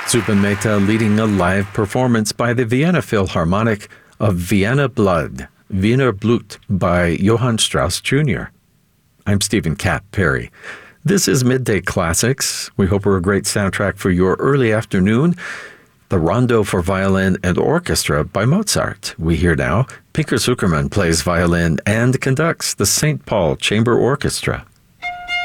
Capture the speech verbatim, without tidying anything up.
Zubin Mehta leading a live performance by the Vienna Philharmonic of Vienna Blood, Wiener Blut by Johann Strauss Junior I'm Stephen Cat Perry. This is Midday Classics. We hope we're a great soundtrack for your early afternoon. The Rondo for Violin and Orchestra by Mozart. We hear now Pinker Zukerman plays violin and conducts the Saint Paul Chamber Orchestra.